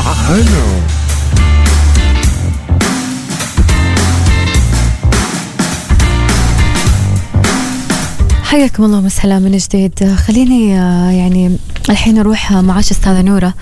حلو. حياكم الله وسهلا من جديد. خليني يعني الحين نروح معاش أستاذة نورة.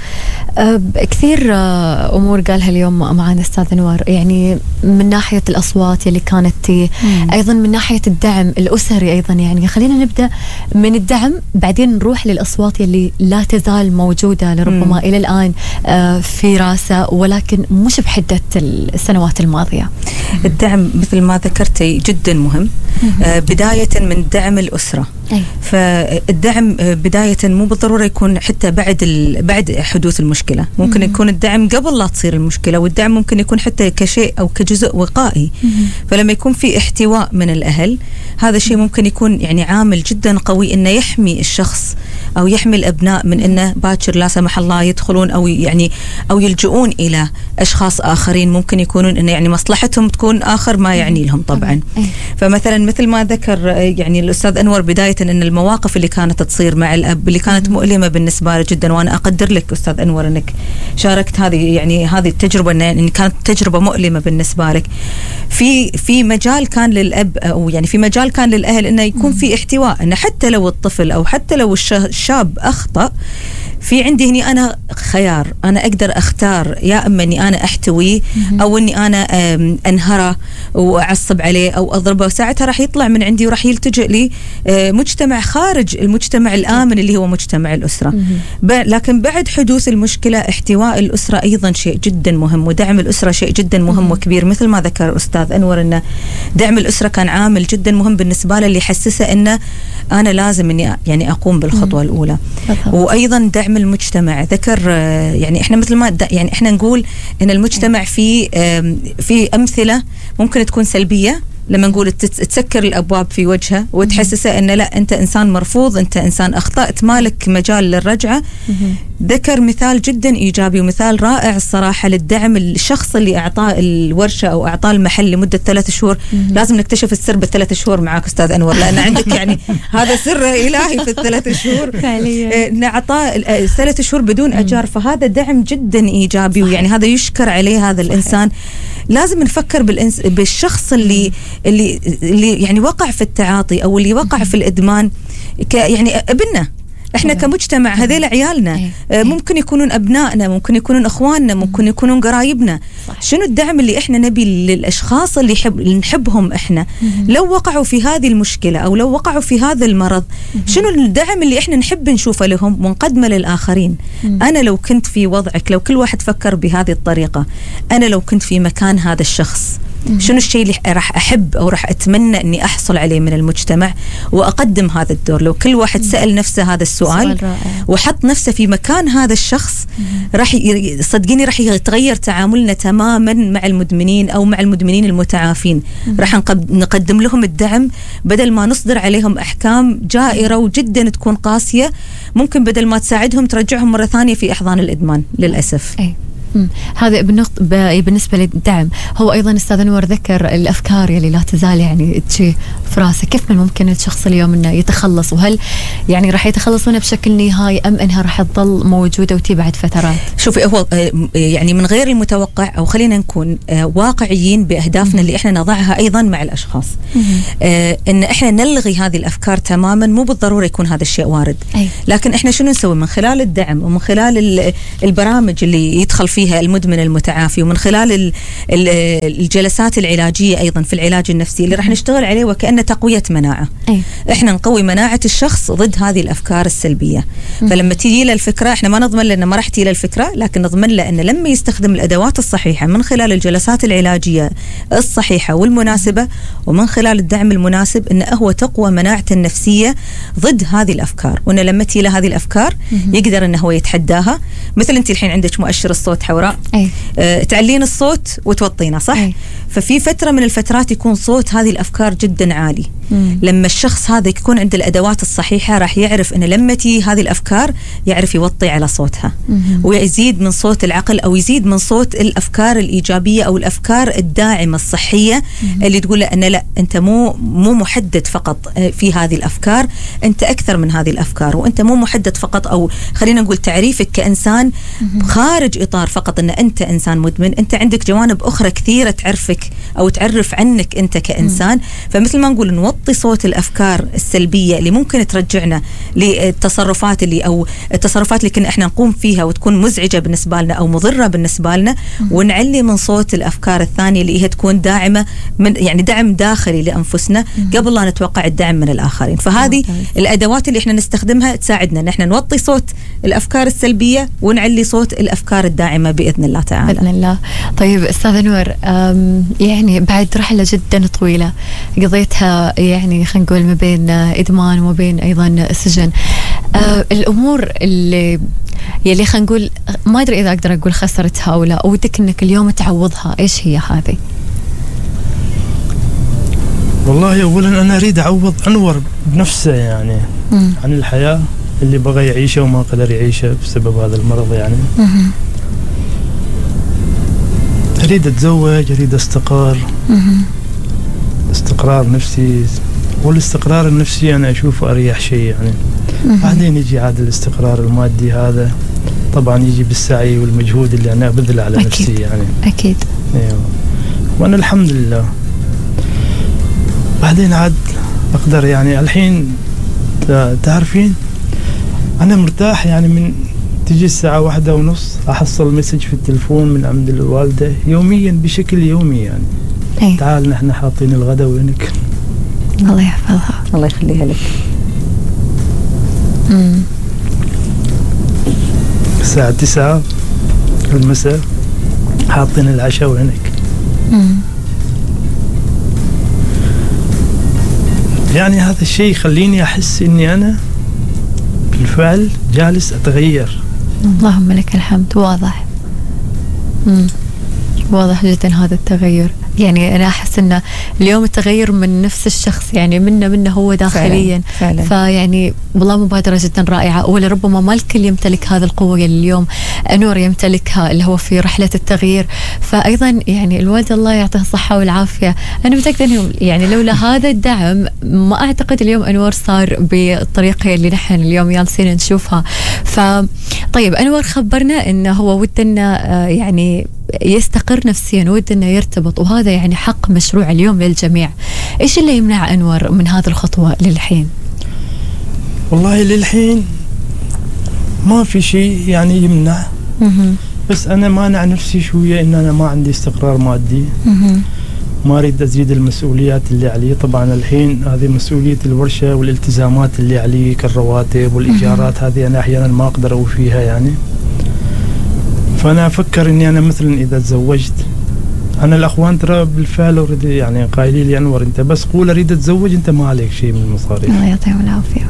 كثير أمور قالها اليوم معنا أستاذة نور، يعني من ناحية الأصوات اللي كانت أيضا من ناحية الدعم الأسري أيضا. يعني خلينا نبدأ من الدعم بعدين نروح للأصوات اللي لا تزال موجودة لربما إلى الآن في راسه، ولكن مش بحدة السنوات الماضية. الدعم مثل ما ذكرتي جدا مهم، بداية من دعم الأسرة. فالدعم بداية مو بالضرورة يكون حتى بعد حدوث المشكلة، ممكن يكون الدعم قبل لا تصير المشكلة، والدعم ممكن يكون حتى كشيء أو كجزء وقائي. فلما يكون في احتواء من الأهل، هذا الشيء ممكن يكون يعني عامل جدا قوي إنه يحمي الشخص أو يحمي الأبناء من إنه باكر لا سمح الله يدخلون أو يلجؤون إلى أشخاص آخرين ممكن يكونون إنه يعني مصلحتهم تكون آخر ما يعني لهم طبعا. فمثلا مثل ما ذكر يعني الأستاذ أنور بداية إن المواقف اللي كانت تصير مع الأب اللي كانت مؤلمة بالنسبة له جدا، وأنا أقدر لك أستاذ أنور إنك شاركت هذه التجربة، إن كانت تجربة مؤلمة بالنسبة لك. في مجال كان للأب أو يعني في مجال كان للأهل إنه يكون في احتواء، إنه حتى لو الطفل أو حتى لو الشاب أخطأ، في عندي هني أنا خيار، أنا أقدر أختار يا أما أني أنا أحتويه أو أني أنا أنهره وأعصب عليه أو أضربه، وساعتها راح يطلع من عندي وراح يلتجئ لي مجتمع خارج المجتمع الآمن اللي هو مجتمع الأسرة. لكن بعد حدوث المشكلة احتواء الأسرة أيضا شيء جدا مهم، ودعم الأسرة شيء جدا مهم وكبير. مثل ما ذكر أستاذ أنور أن دعم الأسرة كان عامل جدا مهم بالنسبة له، اللي يحسسه أنه أنا لازم أني يعني أقوم بالخطوة الأولى. وأيضا دعم المجتمع ذكر يعني احنا مثل ما يعني احنا نقول ان المجتمع في امثله ممكن تكون سلبيه، لما نقول تسكر الابواب في وجهه وتحسسه ان لا انت انسان مرفوض، انت انسان اخطأت، مالك مجال للرجعه. ذكر مثال جدا ايجابي ومثال رائع الصراحه للدعم الشخص اللي اعطاه الورشه او اعطاه المحل لمده 3 شهور. لازم نكتشف السر ب3 شهور معك استاذ انور، لان عندك يعني هذا سر الهي في ال3 شهور نعطاه 3 شهور بدون اجار. فهذا دعم جدا ايجابي، ويعني هذا يشكر عليه هذا الانسان. لازم نفكر بالشخص اللي يعني وقع في التعاطي او اللي وقع في الادمان، يعني ابننا احنا كمجتمع، هذيل عيالنا، ممكن يكونون ابنائنا، ممكن يكونون اخواننا، ممكن يكونون قرايبنا. شنو الدعم اللي احنا نبي للاشخاص اللي نحبهم احنا لو وقعوا في هذه المشكله او لو وقعوا في هذا المرض؟ شنو الدعم اللي احنا نحب نشوفه لهم ونقدمه للاخرين؟ انا لو كنت في وضعك، لو كل واحد فكر بهذه الطريقه، انا لو كنت في مكان هذا الشخص، شنو الشيء اللي راح أحب أو راح أتمنى أني أحصل عليه من المجتمع وأقدم هذا الدور؟ لو كل واحد سأل نفسه هذا السؤال وحط نفسه في مكان هذا الشخص، راح صدقيني راح يتغير تعاملنا تماما مع المدمنين أو مع المدمنين المتعافين. راح نقدم لهم الدعم بدل ما نصدر عليهم أحكام جائرة وجدا تكون قاسية، ممكن بدل ما تساعدهم ترجعهم مرة ثانية في أحضان الإدمان للأسف. هذا بالنسبة للدعم. هو أيضا أستاذ أنور ذكر الأفكار اللي لا تزال يعني تشي في راسه. كيف من ممكن الشخص اليوم أنه يتخلص، وهل يعني راح يتخلص منها بشكل نهائي أم أنها راح تظل موجودة وتي بعد فترات؟ شوفي، هو يعني من غير المتوقع، أو خلينا نكون واقعيين بأهدافنا اللي إحنا نضعها أيضا مع الأشخاص، إن إحنا نلغي هذه الأفكار تماما. مو بالضرورة يكون هذا الشيء وارد، لكن إحنا شنو نسوي من خلال الدعم ومن خلال البرامج اللي يدخل فيها المدمن المتعافي، ومن خلال الجلسات العلاجية أيضا في العلاج النفسي اللي راح نشتغل عليه وكأنه تقوية مناعة. إحنا نقوي مناعة الشخص ضد هذه الأفكار السلبية. فلما تيجي له الفكرة، إحنا ما نضمن له إنه ما راح تيجي له الفكرة، لكن نضمن له إنه لما يستخدم الأدوات الصحيحة من خلال الجلسات العلاجية الصحيحة والمناسبة ومن خلال الدعم المناسب، إنه هو تقوى مناعته النفسية ضد هذه الأفكار، وإنه لما تيجي له هذه الأفكار يقدر إنه هو يتحداها. مثل أنت الحين عندك مؤشر الصوت حوراء، تعلين الصوت وتوطينه، صح؟ ففي فترة من الفترات يكون صوت هذه الأفكار جدا عالي. لما الشخص هذا يكون عنده الأدوات الصحيحة راح يعرف أن لما تي هذه الأفكار يعرف يوطي على صوتها ويزيد من صوت العقل أو يزيد من صوت الأفكار الإيجابية أو الأفكار الداعمة الصحية اللي تقول له أن لا، أنت مو محدد فقط في هذه الأفكار، أنت أكثر من هذه الأفكار، وأنت مو محدد فقط، أو خلينا نقول تعريفك كإنسان خارج إطار فقط أن أنت إنسان مدمن، أنت عندك جوانب أخرى كثيرة تعرفك أو تعرف عنك أنت كإنسان. فمثل ما نقول نوطي صوت الأفكار السلبية اللي ممكن ترجعنا للتصرفات أو التصرفات اللي كنا إحنا نقوم فيها وتكون مزعجة بالنسبة لنا أو مضرة بالنسبة لنا، ونعلي من صوت الأفكار الثانية اللي هي تكون داعمة، من يعني دعم داخلي لأنفسنا قبل لا نتوقع الدعم من الآخرين. فهذه الأدوات اللي إحنا نستخدمها تساعدنا إن إحنا نوطي صوت الأفكار السلبية ونعلي صوت الأفكار الداعمة بإذن الله تعالى. بإذن الله. طيب أستاذة نور، يعني بعد رحلة جدا طويلة قضيتها يعني خلينا نقول ما بين إدمان وما بين أيضا سجن، الأمور اللي خلينا نقول ما أدري إذا أقدر أقول خسرتها أو لا، ودك إنك اليوم تعوضها، إيش هي هذه؟ والله أولا أنا أريد أعوض أنور بنفسه يعني عن الحياة اللي بغى يعيشه وما قدر يعيشه بسبب هذا المرض يعني. أريد أتزوج، أريد أستقر، استقرار نفسي، والاستقرار النفسي أنا أشوفه أريح شيء يعني. بعدين يجي عاد الاستقرار المادي، هذا طبعا يجي بالسعي والمجهود اللي أنا أبذله على نفسي يعني. أكيد. أيوة. وأنا الحمد لله بعدين عاد أقدر يعني. الحين تعرفين أنا مرتاح يعني، من تجي الساعة 1:30 أحصل مسج في التلفون من عند الوالدة يوميا بشكل يومي يعني. أي. تعال نحن حاطين الغداء وينك. الله يحفظها. الله يخليها لك. الساعة 9 المساء حاطين العشاء وينك. يعني هذا الشيء يخليني أحس إني أنا بالفعل جالس أتغير. اللهم لك الحمد. واضح. واضح جدا هذا التغير. يعني أنا أحس إن اليوم التغير من نفس الشخص يعني منه هو داخليا. فعلا. فيعني والله مبادرة جدا رائعة، ولربما ما الكل يمتلك هذه القوة اللي اليوم نور يمتلكها اللي هو في رحلة التغيير. فأيضا يعني الوالدة الله يعطيها الصحة والعافية، أنا متأكدة إنه يعني لولا هذا الدعم ما أعتقد اليوم أنور صار بالطريقة اللي نحن اليوم جالسين نشوفها. طيب أنور خبرنا إنه هو ودنا يعني يستقر نفسيا، ودنا يرتبط، وهذا يعني حق مشروع اليوم للجميع. إيش اللي يمنع أنور من هذه الخطوة للحين؟ والله للحين ما في شيء يعني يمنع، بس أنا مانع نفسي شوية إن أنا ما عندي استقرار مادي، ما أريد أزيد المسؤوليات اللي علي. طبعا الحين هذه مسؤولية الورشة والالتزامات اللي علي كالرواتب والإيجارات، هذه أنا أحيانا ما أقدر أوفيها يعني. فأنا أفكر إني أنا مثلا إذا تزوجت، أنا الأخوان ترى بالفعل يعني قايلين لي أنور أنت بس قول أريد أتزوج، أنت ما عليك شيء من المصاريف. الله يعطيهم العافية.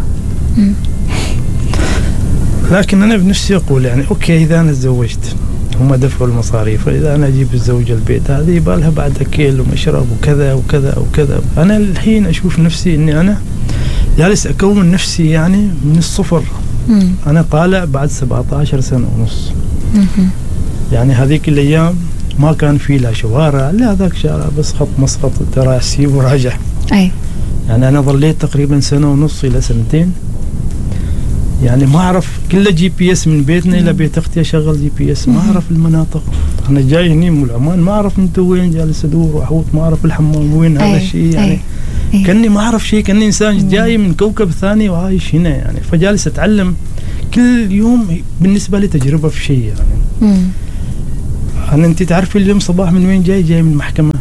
لكن أنا بنفسي أقول يعني أوكي إذا أنا تزوجت هم دفعوا المصاريف، إذا أنا أجيب الزوجة البيت هذه يبالها بعد أكل ومشرب وكذا وكذا وكذا. أنا الحين أشوف نفسي إني أنا جالس أكون نفسي يعني من الصفر. أنا طالع بعد 17 سنة ونص. يعني هذيك الأيام ما كان في لا شوارع لا هذاك شارع، بس خط مسقط ترى سيب وراجع. أي. يعني أنا ظليت تقريبا 1.5 سنة إلى 2 سنين يعني ما أعرف كله GPS من بيتنا إلى بيت أختي أشغل GPS، ما أعرف المناطق. أنا جاي هني من العمان ما أعرف أنتوا وين، جالس أدور وأحوط ما أعرف الحمام وين. هذا الشيء يعني كأني ما أعرف شيء، كأني إنسان جاي من كوكب ثاني وعايش هنا يعني. فجالس أتعلم كل يوم، بالنسبة لي تجربة في شيء يعني. أنا أنت تعرفي اليوم صباح من وين جاي من المحكمة،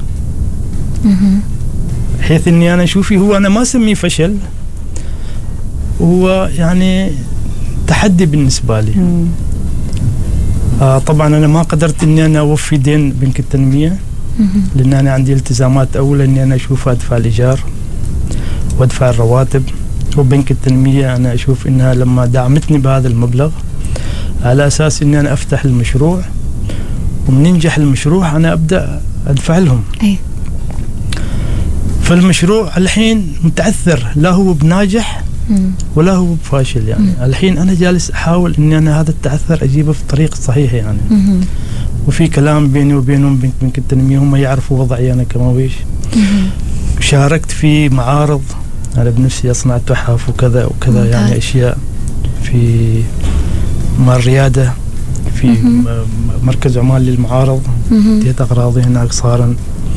حيث إني أنا شوفي هو أنا ما أسميه فشل، هو يعني تحدي بالنسبة لي. طبعا أنا ما قدرت إني أنا أوفي دين بنك التنمية، لأن أنا عندي التزامات. أولا إني أنا أشوف أدفع الإيجار وأدفع الرواتب، وبنك التنمية أنا أشوف إنها لما دعمتني بهذا المبلغ على أساس إني أنا أفتح المشروع، ومن ينجح المشروع أنا أبدأ أدفع لهم. فالمشروع الحين متعثر، لا هو بناجح ولا هو بفاشل يعني. الحين أنا جالس أحاول إني أنا هذا التعثر أجيبه في الطريق الصحيح يعني. وفي كلام بيني وبينهم بنك التنمية، هم يعرفوا وضعي أنا كماويش. شاركت في معارض أنا بنفسي، أصنع تحف وكذا وكذا يعني أشياء في مع الريادة في مركز عمان للمعارض، ديت أغراضي هناك صارا.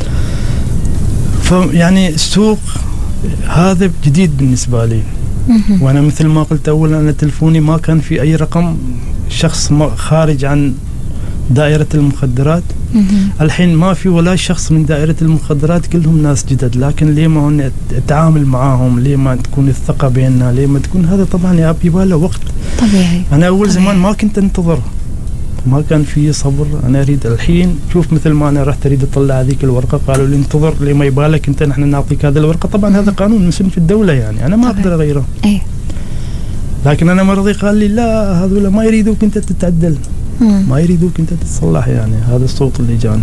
فيعني السوق هذا جديد بالنسبة لي. وأنا مثل ما قلت أولا، أنا تلفوني ما كان في أي رقم شخص خارج عن دائرة المخدرات. الحين ما في ولا شخص من دائرة المخدرات، كلهم ناس جدد. لكن ليه ما هن أتعامل معاهم، ليه ما تكون الثقة بيننا، ليه ما تكون هذا طبعا يبغى وقت طبيعي. أنا أول زمان ما كنت أنتظر، ما كان في صبر. أنا أريد الحين شوف مثل ما أنا رحت أريد أطلع هذيك الورقة، قالوا لي انتظر ليه ما يبالك أنت، نحن نعطيك هذه الورقة. طبعا هذا قانون مسلم في الدولة يعني، أنا ما أقدر أغيره. لكن أنا مرضي قال لي لا، هذول ما يريدوك أنت تتعدل، ما يريدوك أنت تتصلح يعني. هذا الصوت اللي جاني.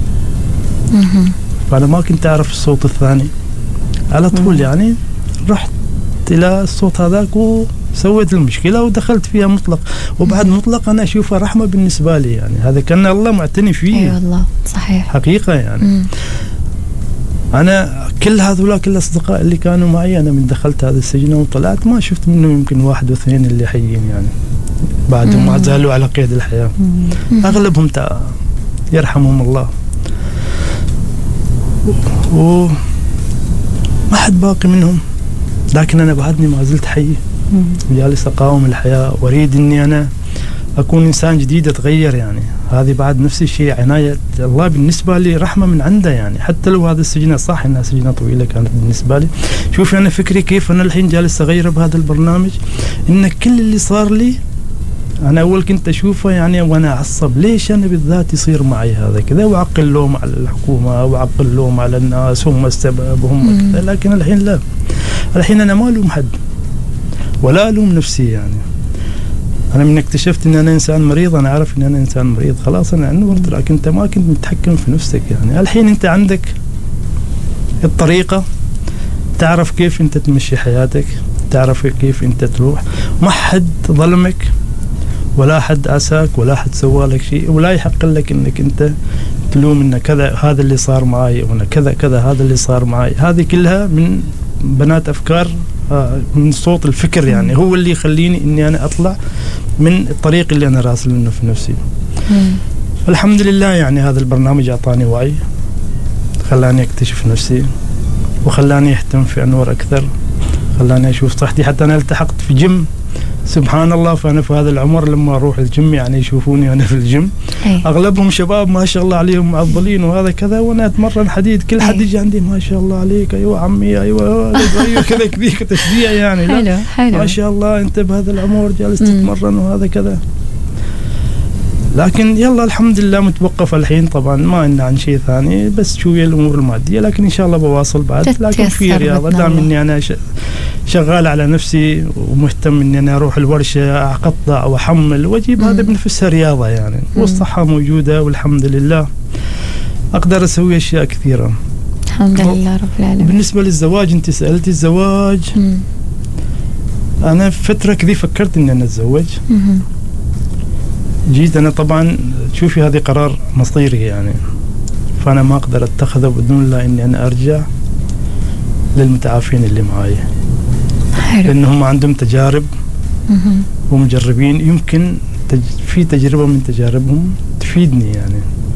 فأنا ما كنت أعرف الصوت الثاني على طول يعني. رحت إلى الصوت هذاك وسويت المشكلة ودخلت فيها مطلق. وبعد مطلق أنا أشوفها رحمة بالنسبة لي يعني. هذا كان الله معتني فيه. أي والله صحيح حقيقة يعني. أنا كل هذولاك الأصدقاء اللي كانوا معي، أنا من دخلت هذا السجن وطلعت ما شفت منه يمكن 1 أو 2 اللي حيين يعني، بعدهم ما زالوا على قيد الحياة. أغلبهم يرحمهم الله، وما حد باقي منهم. لكن أنا بعدني ما زلت حي وجالس أقاوم الحياة، وأريد إني أنا أكون إنسان جديد أتغير يعني. هذه بعد نفس الشيء عناية الله بالنسبة لي، رحمة من عنده يعني. حتى لو هذا السجنة صح إنها سجنة طويلة كانت بالنسبة لي. شوفي أنا فكري كيف أنا الحين جالس أغير بهذا البرنامج، إن كل اللي صار لي أنا أول كنت أشوفه يعني وأنا أعصب، ليش أنا بالذات يصير معي هذا كذا، وأعقل لوم على الحكومة وأعقل لوم على الناس، هم السبب وهم كذا. لكن الحين لا، الحين أنا ما ألوم حد ولا ألوم نفسي يعني. أنا من اكتشفت إن أنا إنسان مريض، أنا عارف إن أنا إنسان مريض، خلاص أنا نورت. لكن أنت ما كنت متحكم في نفسك يعني. الحين أنت عندك الطريقة، تعرف كيف أنت تمشي حياتك، تعرف كيف أنت تروح. ما حد ظلمك ولا حد أساك ولا حد سوى لك شيء، ولا يحق لك إنك أنت تلوم إن كذا هذا اللي صار معي، وإن كذا كذا هذا اللي صار معي. هذه كلها من بنات أفكار، من صوت الفكر يعني، هو اللي يخليني إني أنا أطلع من الطريق اللي أنا راسل منه في نفسي. الحمد لله يعني. هذا البرنامج أعطاني وعي، خلاني أكتشف نفسي، وخلاني أهتم في أنور أكثر، خلاني أشوف صحتي. حتى أنا التحقت في جيم، سبحان الله. فأنا في هذا العمر لما أروح الجيم يعني يشوفوني أنا في الجيم، أغلبهم شباب ما شاء الله عليهم معضلين وهذا كذا، وأنا أتمرن حديد. كل حد يجي عندي ما شاء الله عليك، أيوة عمي، أيوة كذا كذا تشجيع يعني. حلو ما شاء الله أنت بهذا العمر جالس تتمرن وهذا كذا. لكن يلا الحمد لله متوقف الحين طبعا، ما إن عن شيء ثاني، بس شوية الأمور المادية. لكن إن شاء الله بواصل بعد. لكن في رياضة دام إني أنا شغال على نفسي ومهتم إني أنا أروح الورشة أقطع وأحمل وأجيب، هذا بنفسها رياضة يعني. والصحة موجودة والحمد لله، أقدر أسوي أشياء كثيرة الحمد لله رب العالمين. بالنسبة للزواج، أنت سألتي الزواج. أنا فترة كذي فكرت إني أنا أتزوج. جيت أنا طبعا شوفي هذه قرار مصيري يعني، فأنا ما أقدر أتخذه بدون لا إني أنا أرجع للمتعافين اللي معاي، لأنهم عندهم تجارب ومجربين، يمكن في تجربة من تجاربهم تفيدني يعني.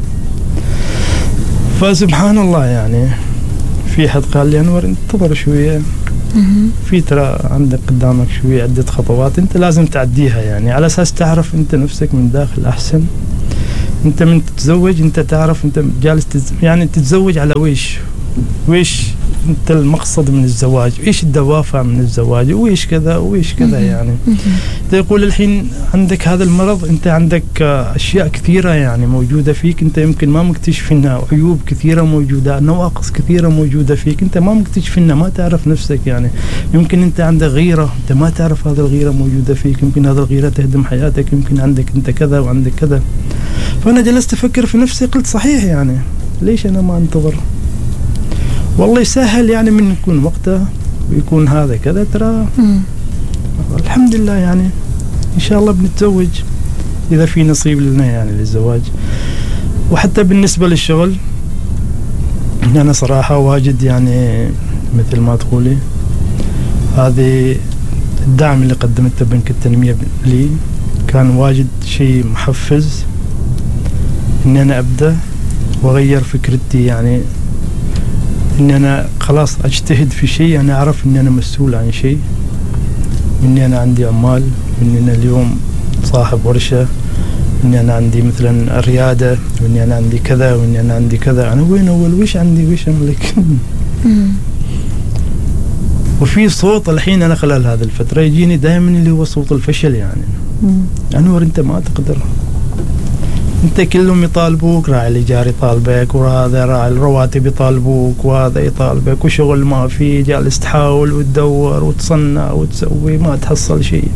فسبحان الله يعني، في حد قال لي أنور انتظر شوية، في ترى عندك قدامك شوية عدة خطوات أنت لازم تعديها يعني، على أساس تعرف أنت نفسك من داخل أحسن. أنت من تتزوج أنت تعرف أنت جالس يعني تتزوج على ويش أنت المقصد من الزواج، إيش الدوافع من الزواج، وإيش كذا وإيش كذا يعني. تقول الحين عندك هذا المرض، أنت عندك أشياء كثيرة يعني موجودة فيك، أنت يمكن ما مكتشفينها، عيوب كثيرة موجودة، نواقص كثيرة موجودة فيك، أنت ما مكتشفينها، ما تعرف نفسك يعني. يمكن أنت عندك غيرة، أنت ما تعرف هذا الغيرة موجودة فيك، يمكن هذا الغيرة تهدم حياتك، يمكن عندك أنت كذا وعندك كذا. فأنا جلست أفكر في نفسي، قلت صحيح يعني، ليش أنا ما أنتظر؟ والله يسهل يعني من يكون وقته ويكون هذا كذا ترى. الحمد لله يعني إن شاء الله بنتزوج إذا في نصيب لنا يعني للزواج. وحتى بالنسبة للشغل أنا صراحة واجد يعني مثل ما تقولي هذه الدعم اللي قدمته بنك التنمية لي كان واجد شيء محفز إني أنا أبدأ وأغير فكرتي، يعني إني أنا خلاص أجتهد في شيء أنا أعرف إني أنا مسؤول عن شيء، إني أنا عندي عمال، إني أنا اليوم صاحب ورشة، إني أنا عندي مثلا ريادة، وإني أنا عندي كذا وإني أنا عندي كذا. أنا وين أول وش عندي وش أملك. وفي صوت الحين أنا خلال هذه الفترة يجيني دائما اللي هو صوت الفشل، يعني أنور أنت ما تقدر، أنت كلهم يطالبوك، راعي الإيجار يطالبك، وهذا راعي الرواتب يطالبوك، وهذا يطالبك، وشغل ما في، جالس تحاول وتدور وتصنع وتسوي ما تحصل شيء.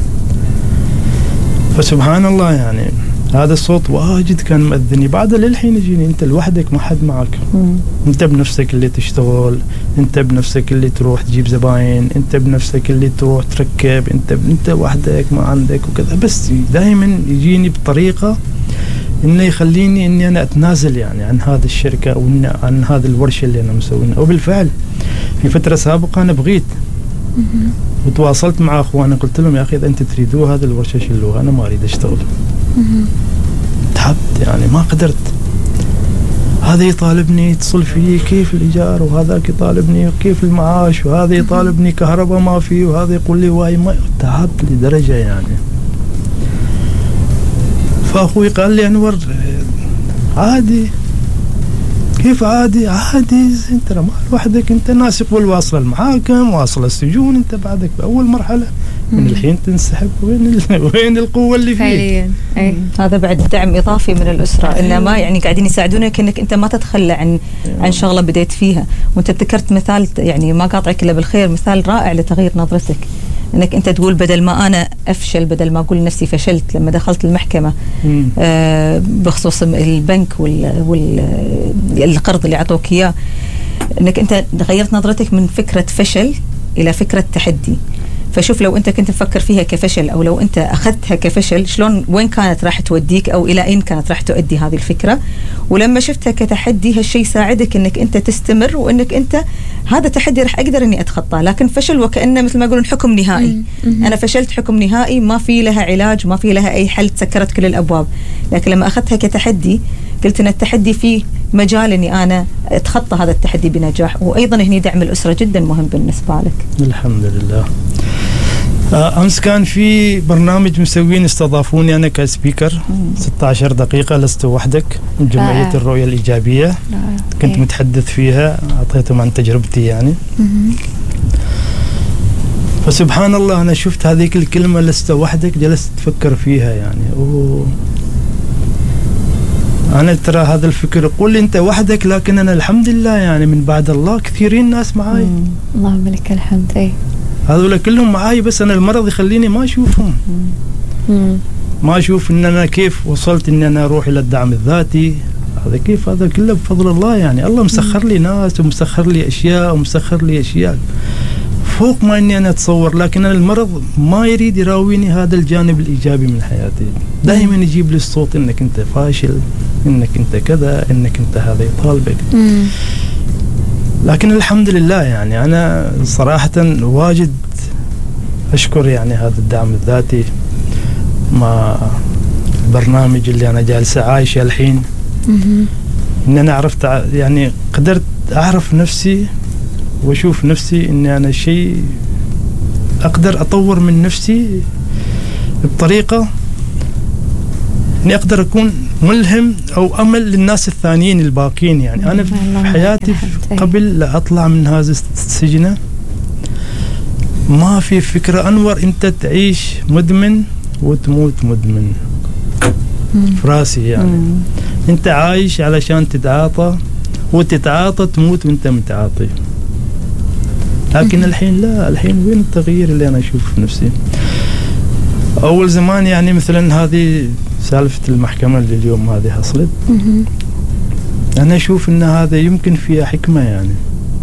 فسبحان الله يعني هذا الصوت واجد كان مأذني. بعد للحين يجيني أنت لوحدك ما حد معك، أنت بنفسك اللي تشتغل، أنت بنفسك اللي تروح تجيب زباين، أنت بنفسك اللي تروح تركب، أنت وحدك ما عندك وكذا. بس دائما يجيني بطريقة إنه يخليني إني أنا أتنازل يعني عن هذه الشركة أو عن هذه الورشة اللي أنا مسوينها. وبالفعل في فترة سابقة أنا بغيت وتواصلت مع أخواني قلت لهم يا أخي إذا أنت تريدوها هذه الورشة شلوها، أنا ما أريد أشتغل. تعبت يعني ما قدرت. هذا يطالبني يتصل فيه كيف الإيجار، وهذاك يطالبني كيف المعاش، وهذا يطالبني كهرباء ما في، وهذا يقول لي واي ما. تعبت لدرجة يعني. فأخوي قال لي أنور عادي. كيف عادي؟ عادي انت ما لوحدك، انت ناس يقول واصل المحاكم واصل السجون، انت بعدك بأول مرحلة من الحين تنسحب. وين القوة اللي فيك؟ هذا بعد دعم إضافي من الأسرة، إنه ما يعني قاعدين يساعدونك إنك أنت ما تتخلى عن شغلة بديت فيها. وأنت ذكرت مثال يعني ما قاطعك إلا بالخير، مثال رائع لتغيير نظرتك، انك انت تقول بدل ما انا افشل، بدل ما اقول لنفسي فشلت لما دخلت المحكمه بخصوص البنك والقرض اللي اعطوك اياه، انك انت غيرت نظرتك من فكره فشل الى فكره تحدي. فشوف لو انت كنت تفكر فيها كفشل، او لو انت اخذتها كفشل، شلون وين كانت راح توديك، او الى اين كانت راح تؤدي هذه الفكره. ولما شفتها كتحدي هالشيء ساعدك انك انت تستمر، وانك انت هذا تحدي راح اقدر اني اتخطاه. لكن فشل وكانه مثل ما يقولون حكم نهائي، انا فشلت حكم نهائي ما في لها علاج، ما في لها اي حل، تسكرت كل الابواب. لكن لما اخذتها كتحدي قلت ان التحدي فيه مجال اني انا اتخطى هذا التحدي بنجاح. وايضا هني دعم الاسره جدا مهم بالنسبه لك. الحمد لله. أمس كان في برنامج مسوين استضافوني أنا كسبيكر 16 دقيقة لست وحدك من جمعية الرؤية الإيجابية. كنت متحدث فيها، أعطيتهم عن تجربتي يعني. فسبحان الله أنا شفت هذيك الكلمة لست وحدك، جلست أفكر فيها يعني. أنا ترى هذا الفكر يقول لي أنت وحدك، لكن أنا الحمد لله يعني من بعد الله كثيرين ناس معاي. اللهم لك الحمد. أي هذول كلهم معاي، بس أنا المرض يخليني ما أشوفهم. ما أشوف إن أنا كيف وصلت إن أنا أروح إلى الدعم الذاتي. هذا كيف؟ هذا كله بفضل الله يعني. الله مسخر لي ناس ومسخر لي أشياء ومسخر لي أشياء فوق ما إني أنا أتصور. لكن أنا المرض ما يريد يراويني هذا الجانب الإيجابي من حياتي. دائما يجيب لي الصوت إنك أنت فاشل، إنك أنت كذا، إنك أنت هذا يطالبك. لكن الحمد لله يعني أنا صراحة واجد أشكر يعني هذا الدعم الذاتي مع البرنامج اللي أنا جالسة عايشة الحين. إن أنا عرفت يعني قدرت أعرف نفسي وأشوف نفسي إني أنا شيء أقدر أطور من نفسي بطريقة إني أقدر أكون ملهم أو أمل للناس الثانيين الباقين. يعني أنا في حياتي قبل لا أطلع من هذا السجن ما في فكرة أنور أنت تعيش مدمن وتموت مدمن في راسي يعني. أنت عايش علشان تتعاطى، وتتعاطى تموت وأنت متعاطي. لكن الحين لا، الحين وين التغيير اللي أنا أشوف في نفسي؟ أول زمان يعني مثلا هذه سالفة المحكمة اللي اليوم هذه حصلت، أنا أشوف أن هذا يمكن فيها حكمة يعني.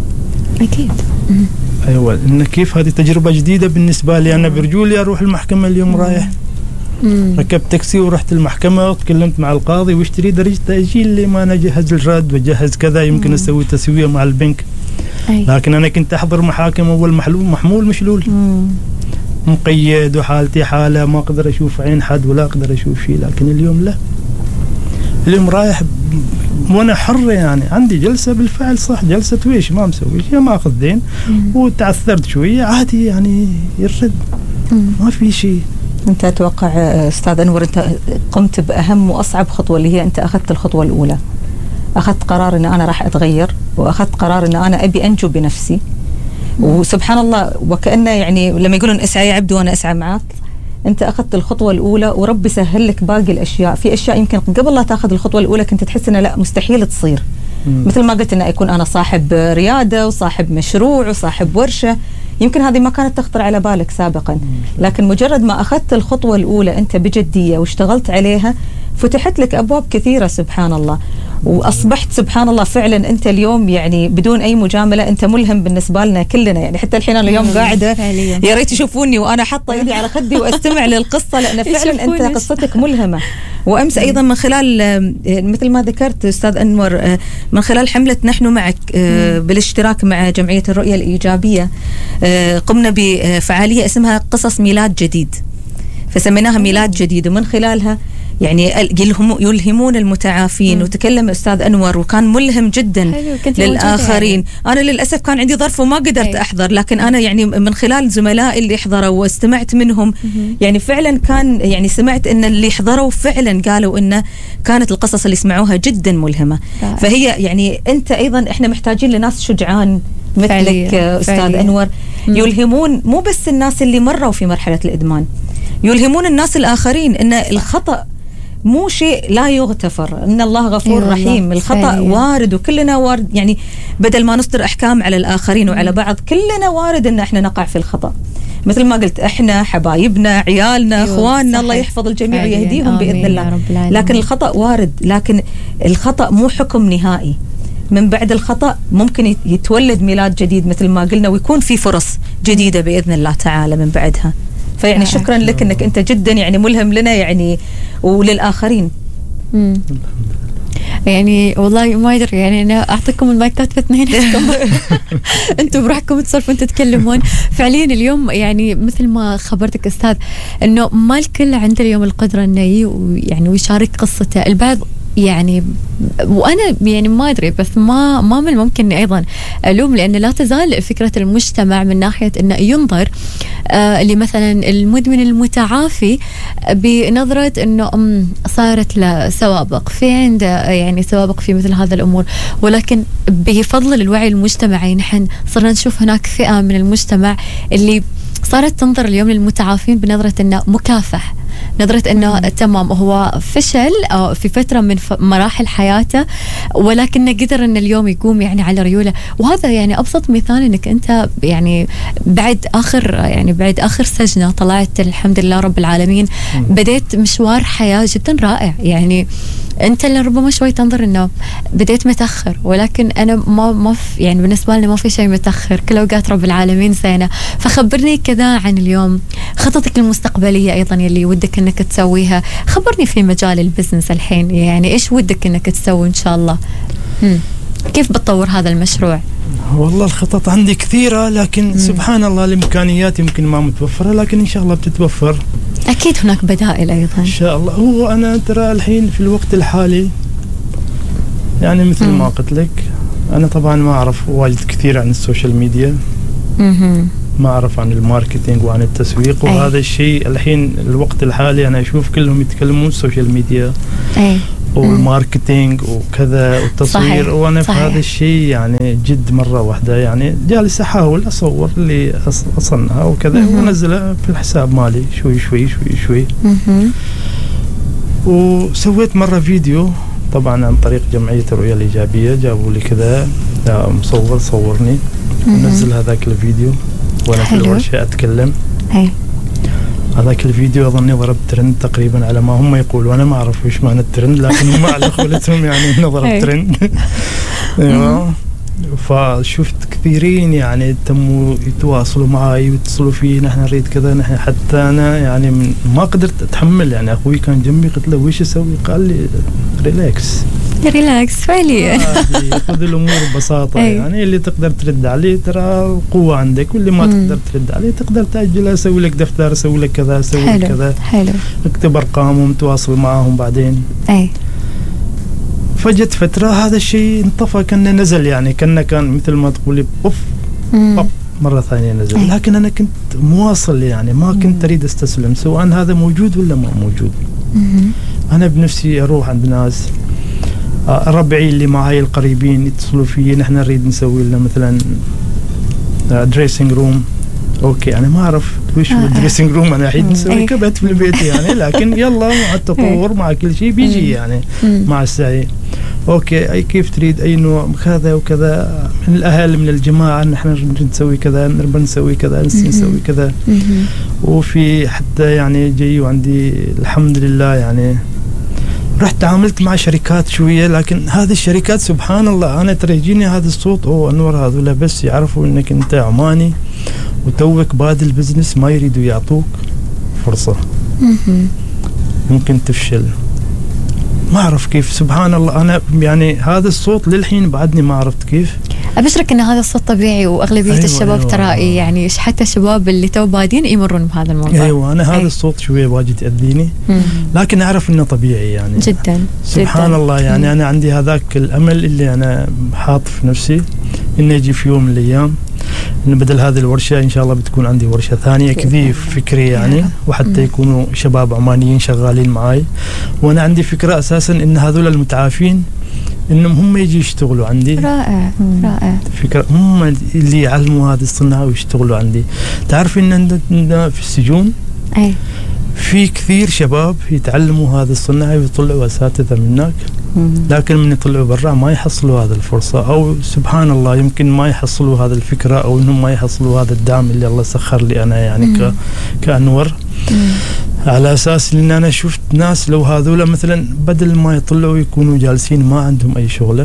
اكيد. ايوه، ان كيف هذه تجربه جديده بالنسبه لي. انا برجولي اروح المحكمه اليوم رايح، ركبت تاكسي ورحت المحكمه وتكلمت مع القاضي واشتري درجه تاجيل اللي ما انا اجهز الرد واجهز كذا، يمكن اسوي تسويه مع البنك. لكن انا كنت احضر محاكم اول محمول مشلول، مقيد وحالتي حاله ما اقدر اشوف عين حد ولا اقدر اشوف شيء. لكن اليوم لا، اليوم رايح وانا حر، يعني عندي جلسه بالفعل صح، جلسه ويش ما مسوي شيء، ما اخذ دين وتعثرت شويه عادي يعني يرد، ما في شيء. انت اتوقع استاذ انور انت قمت باهم واصعب خطوه، اللي هي انت اخذت الخطوه الاولى، اخذت قرار ان انا راح اتغير، واخذت قرار ان انا ابي انجو بنفسي. وسبحان الله، وكأنه يعني لما يقولون اسعى يا عبد وانا اسعى معك، انت اخذت الخطوه الاولى وربي سهل لك باقي الاشياء. في اشياء يمكن قبل لا تاخذ الخطوه الاولى كنت تحس انها لا مستحيل تصير، مثل ما قلت ان اكون انا صاحب رياده وصاحب مشروع وصاحب ورشه، يمكن هذه ما كانت تخطر على بالك سابقا، لكن مجرد ما اخذت الخطوه الاولى انت بجديه واشتغلت عليها فتحت لك ابواب كثيره سبحان الله، واصبحت سبحان الله فعلا انت اليوم يعني بدون اي مجامله انت ملهم بالنسبه لنا كلنا. يعني حتى الحين انا اليوم قاعده يا ريت يشوفوني وانا حاطه ايدي على خدي واستمع للقصه، لان فعلا انت قصتك ملهمه. وامس ايضا من خلال مثل ما ذكرت استاذ انور، من خلال حمله نحن معك بالاشتراك مع جمعيه الرؤيه الايجابيه، قمنا بفعاليه اسمها قصص ميلاد جديد، فسميناها ميلاد جديد، ومن خلالها يعني يلهمون المتعافين. وتكلم أستاذ أنور وكان ملهم جدا للآخرين. يعني. أنا للأسف كان عندي ظرف وما قدرت أحضر، لكن أنا يعني من خلال زملائي اللي حضروا واستمعت منهم يعني فعلا كان يعني سمعت أن اللي حضروا فعلا قالوا أن كانت القصص اللي سمعوها جدا ملهمة. فهي يعني أنت أيضا إحنا محتاجين لناس شجعان مثلك أستاذ أنور، يلهمون مو بس الناس اللي مروا في مرحلة الإدمان، يلهمون الناس الآخرين أن الخطأ مو شيء لا يغتفر، إن الله غفور رحيم. الخطأ وارد وكلنا وارد، يعني بدل ما نصدر أحكام على الآخرين وعلى بعض، كلنا وارد إن إحنا نقع في الخطأ. مثل ما قلت إحنا حبايبنا عيالنا أخواننا الله يحفظ الجميع ويهديهم بإذن الله، لكن الخطأ وارد، لكن الخطأ مو حكم نهائي. من بعد الخطأ ممكن يتولد ميلاد جديد مثل ما قلنا، ويكون في فرص جديدة بإذن الله تعالى من بعدها. فيعني شكرا لك انك انت جدا يعني ملهم لنا يعني وللآخرين. يعني والله ما ادري، يعني انا اعطيكم المايكات في اثنين انتم بروحكم تصرفون تتكلمون. فعليا اليوم يعني مثل ما خبرتك استاذ انه ما الكل عنده اليوم القدره انه يعني ويشارك قصته. البعض يعني، وانا يعني ما ادري، بس ما من الممكن اني ايضا الوم، لان لا تزال فكره المجتمع من ناحيه انه ينظر لمثلا المدمن المتعافي بنظره انه صارت له سوابق، في عنده يعني سوابق في مثل هذا الامور. ولكن بفضل الوعي المجتمعي نحن صرنا نشوف هناك فئه من المجتمع اللي صارت تنظر اليوم للمتعافين بنظره انه مكافح، نظرة أنه تمام هو فشل في فترة من مراحل حياته، ولكنه قدر أن اليوم يقوم يعني على ريوله. وهذا يعني أبسط مثال أنك أنت يعني بعد آخر سجنة طلعت الحمد لله رب العالمين، بديت مشوار حياة جدا رائع. يعني أنت اللي ربما شوي تنظر أنه بديت متأخر، ولكن أنا ما يعني بالنسبة لنا ما في شيء متأخر، كل أوقات رب العالمين زينة. فخبرني كذا عن اليوم خططك المستقبلية أيضا يلي ودك أنك تسويها. خبرني في مجال البزنس الحين، يعني إيش ودك أنك تسوي إن شاء الله؟ كيف بتطور هذا المشروع؟ والله الخطط عندي كثيرة، لكن سبحان الله الإمكانيات يمكن ما متوفرة، لكن إن شاء الله بتتوفر. أكيد هناك بدائل أيضا إن شاء الله. هو أنا ترى الحين في الوقت الحالي يعني مثل ما قلت لك، أنا طبعا ما أعرف واجد كثير عن السوشيال ميديا، ما أعرف عن الماركتينج وعن التسويق، وهذا الشيء الحين الوقت الحالي أنا أشوف كلهم يتكلمون السوشيال ميديا والماركتينج وكذا والتصوير. صحيح. وأنا في هذا الشيء يعني جد مرة واحدة يعني جالس أحاول أصور اللي أصنعها وكذا ونزلها في الحساب مالي شوي شوي شوي شوي. وسويت مرة فيديو طبعا عن طريق جمعية الرؤية الإيجابية، جابوا لي كذا مصور صورني ونزل هذاك الفيديو وأنا في الورشة أتكلم. هذاك الفيديو أظني ضرب ترند تقريبا على ما هم يقولوا، أنا ما أعرف إيش معنى الترند، لكن هم على قولتهم يعني إنه ضرب ترند. أيوة. فشفت كثيرين يعني تموا يتواصلوا معي ويتصلوا فيه، نحن نريد كذا، نحن حتى أنا يعني ما قدرت أتحمل. يعني أخوي كان جنبي، قلت له وش أسوي؟ قال لي ريلاكس فعليا، خذ الأمور ببساطة. يعني اللي تقدر ترد عليه ترى القوة عندك، واللي ما تقدر ترد عليه تقدر تأجلها، أسوي لك دفتر، أسوي لك كذا، أسوي لك كذا، اكتب أرقامهم، تواصل معهم بعدين. فجت فترة هذا الشيء انطفى، كأنه نزل، يعني كان مثل ما تقولي بوف مرة ثانية نزل. لكن أنا كنت مواصل، يعني ما كنت أريد أستسلم سواء هذا موجود ولا ما موجود. أنا بنفسي أروح عند ناس ربعي اللي معي القريبين يتصلوا فيه، نحن نريد نسوي لنا مثلا دريسنج روم. اوكي انا ما اعرف وش هو الدريسنج روم، انا الحين نسوي كبت في البيت يعني، لكن يلا مع التطور مع كل شيء بيجي يعني مع السعي. اوكي اي كيف تريد، اي نوع كذا وكذا، من الاهل من الجماعه نحن نسوي كذا، نربى نسوي كذا، نسوي كذا. وفي حتى يعني جاي وعندي الحمد لله يعني رحت تعاملت مع شركات شوية، لكن هذه الشركات سبحان الله أنا ترى يجيني هذا الصوت، أنور هذولا بس يعرفوا إنك أنت عماني وتوك بادئ البزنس، ما يريدوا يعطوك فرصة، ممكن تفشل. ما أعرف كيف، سبحان الله. أنا يعني هذا الصوت للحين بعدني ما عرفت كيف. أبشرك إن هذا الصوت طبيعي، وأغلبية الشباب ترى يعني حتى الشباب اللي تو بادين يمرون بهذا الموضوع. أيوة أنا هذا الصوت شوية واجد يأذيني، لكن أعرف إنه طبيعي يعني جدا. سبحان جداً. الله. يعني أنا عندي هذاك الأمل اللي أنا حاط في نفسي إنه يجي في يوم من الأيام إن بدل هذه الورشة إن شاء الله بتكون عندي ورشة ثانية كذي فكري يعني، وحتى يكونوا شباب عمانيين شغالين معاي. وأنا عندي فكرة أساسا إن هذول المتعافين إنهم هم يجي يشتغلوا عندي. رائع رائع. فكرة هم اللي يعلموا هذه الصناعة ويشتغلوا عندي. تعرف إن عندنا في السجون في كثير شباب يتعلموا هذه الصناعة ويطلعوا أساتذة من هناك، لكن من يطلعوا برا ما يحصلوا هذا الفرصة، أو سبحان الله يمكن ما يحصلوا هذا الفكرة، أو إنهم ما يحصلوا هذا الدعم اللي الله سخر لي أنا يعني كأنور. على أساس إن أنا شفت ناس لو هذولا مثلا بدل ما يطلعوا يكونوا جالسين ما عندهم أي شغلة،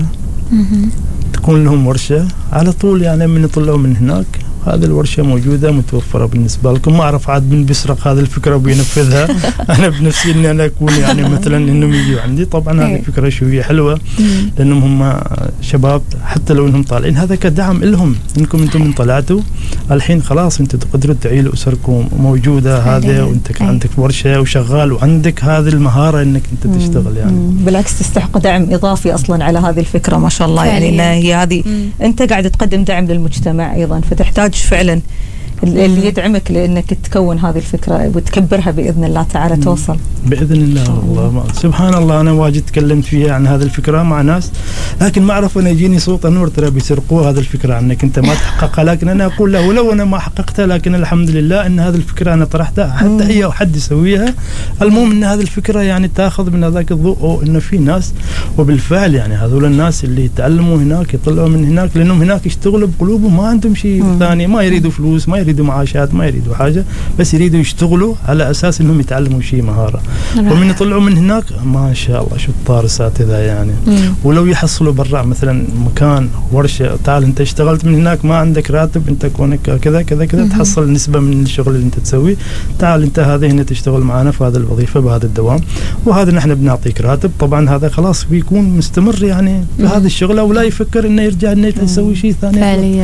تكون لهم ورشة على طول، يعني من يطلعوا من هناك هذه الورشة موجودة متوفرة بالنسبة لكم. ما أعرف عاد من بيسرق هذه الفكرة وبينفذها. أنا بنفسي إني أنا أكون يعني مثلا إنهم يجوا عندي. طبعا هذه فكرة شوية حلوة، لأنهم هم شباب حتى لو إنهم طالعين هذا كدعم لهم، إنكم أنتم من طلعتوا الحين خلاص أنتم تقدروا تعيلوا أسركم موجودة هذا، وأنت عندك ورشة وشغال وعندك هذه المهارة إنك أنت تشتغل يعني. بالعكس تستحق دعم إضافي أصلا على هذه الفكرة ما شاء الله. يعني هي هذه أنت قاعد تقدم دعم للمجتمع أيضا، فتحتاج فعلا اللي يدعمك لأنك تكون هذه الفكرة وتكبرها بإذن الله تعالى توصل بإذن الله. والله سبحان الله أنا واجد تكلمت فيها عن هذه الفكرة مع ناس، لكن ما أعرف أنا يجيني صوت أنور ترى بيسرقوا هذه الفكرة عنك أنت ما تحققها، لكن أنا أقول له ولو أنا ما حققتها لكن الحمد لله أن هذه الفكرة أنا طرحتها حتى أي حد يسويها. المهم أن هذه الفكرة يعني تأخذ من هذاك الضوء، أو إنه في ناس وبالفعل يعني هذول الناس اللي يتعلموا هناك يطلعوا من هناك، لأنهم هناك يشتغلوا بقلوبهم ما عندهم شيء ثاني، ما يريدوا فلوس، ما يريدوا معاشات، ما يريدوا حاجة، بس يريدوا يشتغلوا على أساس إنهم يتعلموا شيء مهارة. ومن يطلعوا من هناك ما شاء الله شو الطار أساتذة يعني. ولو يحصلوا برا مثلا مكان ورشة، تعال أنت اشتغلت من هناك ما عندك راتب، أنت كونك كذا كذا كذا تحصل نسبة من الشغل اللي أنت تسويه، تعال أنت هذه هنا تشتغل معنا في هذه الوظيفة بهذا الدوام، وهذا نحن بنعطيك راتب. طبعا هذا خلاص بيكون مستمر يعني بهذه الشغلة، ولا يفكر إنه يرجع إنه يسوي شيء ثاني.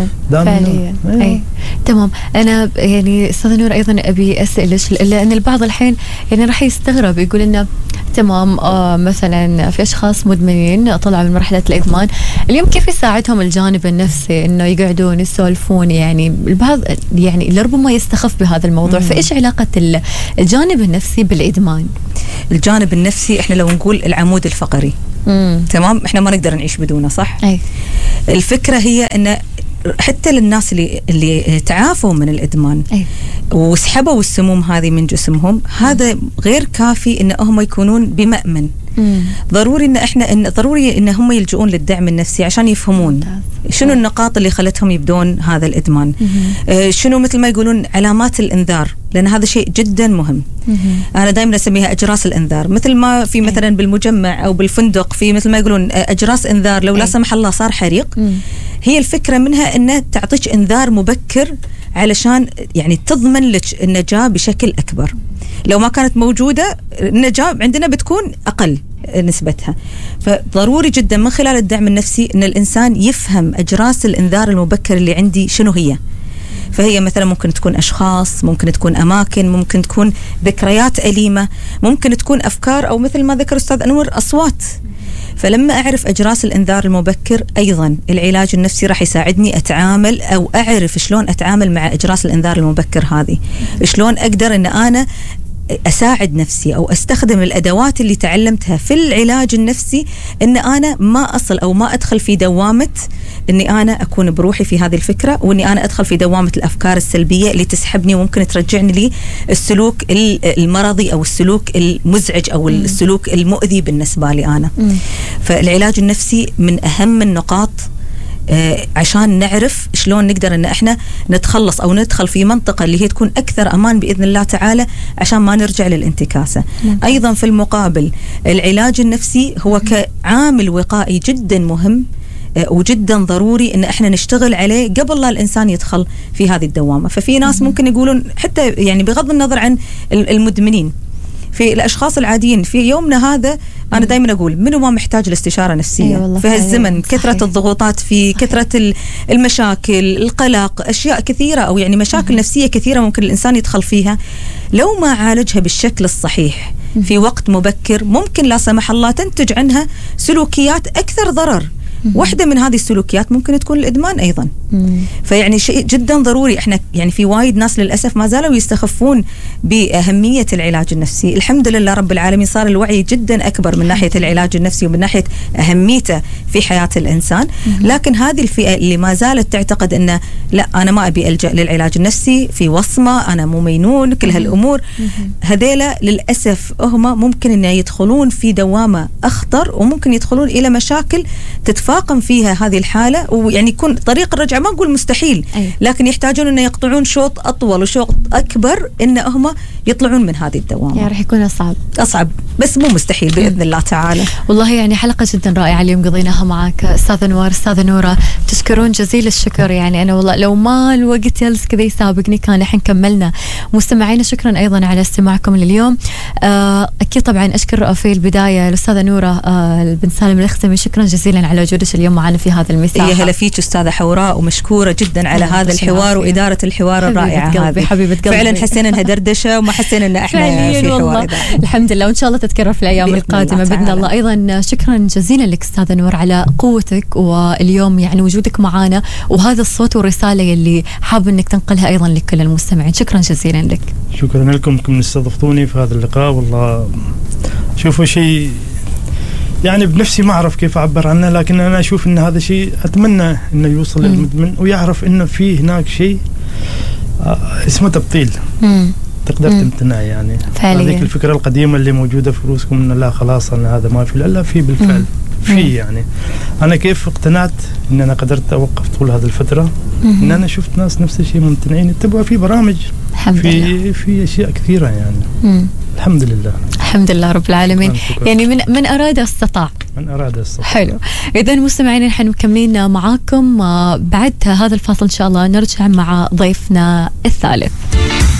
فعليا أي تمام. أنا يعني أستاذ نور أيضا أبي أسألش، لأن البعض الحين يعني راح يستغرب يقول إنه تمام مثلا في أشخاص مدمنين طلعوا من مرحلة الإدمان، اليوم كيف يساعدهم الجانب النفسي إنه يقعدون يسولفون؟ يعني البعض يعني لربما يستخف بهذا الموضوع، فإيش علاقة الجانب النفسي بالإدمان؟ الجانب النفسي إحنا لو نقول العمود الفقري تمام، إحنا ما نقدر نعيش بدونه صح؟ أي. الفكرة هي إن حتى للناس اللي تعافوا من الإدمان وسحبوا السموم هذه من جسمهم، هذا غير كافي إن هم يكونون بمأمن. ضروري إن هم يلجؤون للدعم النفسي عشان يفهمون شنو النقاط اللي خلتهم يبدون هذا الإدمان، شنو مثل ما يقولون علامات الإنذار، لأن هذا شيء جدا مهم. أنا دائما أسميها أجراس الإنذار، مثل ما في مثلا بالمجمع أو بالفندق في مثل ما يقولون أجراس إنذار، لو لا سمح الله صار حريق هي الفكرة منها أنها تعطيك إنذار مبكر علشان يعني تضمن لك النجاة بشكل أكبر. لو ما كانت موجودة النجاة عندنا بتكون أقل نسبتها. فضروري جدا من خلال الدعم النفسي أن الإنسان يفهم أجراس الإنذار المبكر اللي عندي شنو هي. فهي مثلا ممكن تكون أشخاص، ممكن تكون أماكن، ممكن تكون ذكريات أليمة، ممكن تكون أفكار، أو مثل ما ذكر أستاذ أنور أصوات. فلما أعرف أجراس الإنذار المبكر أيضا العلاج النفسي راح يساعدني أتعامل أو أعرف شلون أتعامل مع أجراس الإنذار المبكر هذه، شلون أقدر أن أنا أساعد نفسي أو أستخدم الأدوات اللي تعلمتها في العلاج النفسي أن أنا ما أصل أو ما أدخل في دوامة أني أنا أكون بروحي في هذه الفكرة، وأني أنا أدخل في دوامة الأفكار السلبية اللي تسحبني وممكن ترجعني لي السلوك المرضي أو السلوك المزعج أو السلوك المؤذي بالنسبة لي أنا. فالعلاج النفسي من أهم النقاط عشان نعرف شلون نقدر ان احنا نتخلص او ندخل في منطقة اللي هي تكون اكثر امان باذن الله تعالى عشان ما نرجع للانتكاسة. ايضا في المقابل العلاج النفسي هو كعامل وقائي جدا مهم وجدا ضروري ان احنا نشتغل عليه قبل لا الانسان يدخل في هذه الدوامة. ففي ناس ممكن يقولون حتى يعني بغض النظر عن المدمنين، في الأشخاص العاديين في يومنا هذا أنا دايما أقول منو ما محتاج لاستشارة نفسية في هالزمن، كثرة الضغوطات، في كثرة المشاكل، القلق، أشياء كثيرة أو يعني مشاكل نفسية كثيرة ممكن الإنسان يدخل فيها. لو ما عالجها بالشكل الصحيح في وقت مبكر ممكن لا سمح الله تنتج عنها سلوكيات أكثر ضرر. واحدة من هذه السلوكيات ممكن تكون الإدمان أيضا. فيعني شيء جدا ضروري. احنا يعني في وايد ناس للأسف ما زالوا يستخفون بأهمية العلاج النفسي. الحمد لله رب العالمين صار الوعي جدا أكبر من ناحية العلاج النفسي ومن ناحية أهميته في حياة الإنسان. لكن هذه الفئة اللي ما زالت تعتقد أنه لا أنا ما أبي ألجأ للعلاج النفسي، في وصمة، أنا مو مينون، كل هالأمور هذيلا للأسف هم ممكن أن يدخلون في دوامة أخطر، وممكن يدخلون إلى مشاكل تتفاقم فيها هذه الحالة، ويعني يكون طريق الرجعة ما نقول مستحيل، لكن يحتاجون أن يقطعون شوط أطول وشوط أكبر إن هم يطلعون من هذه الدوامة. يعني راح يكون أصعب بس مو مستحيل بإذن الله تعالى. والله يعني حلقة جدا رائعة اليوم قضيناها معك أستاذ أنوار، أستاذة نورة، تشكرون جزيل الشكر. يعني أنا والله لو ما الوقت يلس كذا يسابقني كان الحين كملنا. مستمعينا شكرا أيضا على استماعكم لليوم. أكيد طبعا أشكر في البداية الأستاذة نورة بن سالم الأخزمي، شكرا جزيلا على وجودك اليوم معنا في هذا المساحة. يا هلا فيك أستاذة حوراء، ومشكورة جدا على هذا الحوار وإدارة الحوار الرائعة هذه. حبيبة قلبي فعلا حسينا انها دردشة وما حسينا ان احنا في حوار. الحمد لله، وان شاء الله تتكرر في الايام القادمة باذن الله. ايضا شكرا جزيلا لك استاذة نور على قوتك واليوم يعني وجودك معنا وهذا الصوت والرسالة اللي حاب انك تنقلها ايضا لكل المستمعين. شكرا جزيلا لك. شكرا لكم انكم استضفتوني في هذا اللقاء. والله شوفوا شيء يعني بنفسي ما أعرف كيف أعبر عنه، لكن أنا أشوف أن هذا شيء أتمنى أنه يوصل للمدمن ويعرف أنه في هناك شيء اسمه تبطيل. تقدر تمتنع يعني هذيك الفكرة القديمة اللي موجودة في رؤوسكم أن لا خلاص أنا هذا ما في، لا في بالفعل في. يعني أنا كيف اقتنعت أن أنا قدرت أوقف طول هذه الفترة، أن أنا شفت ناس نفس الشيء ممتنعين يتبعوا في برامج في أشياء كثيرة يعني. الحمد لله الحمد لله رب العالمين. يعني من أراد استطاع. حلو. إذا مستمعين نحن مكملين معاكم بعد هذا الفاصل إن شاء الله نرجع مع ضيفنا الثالث.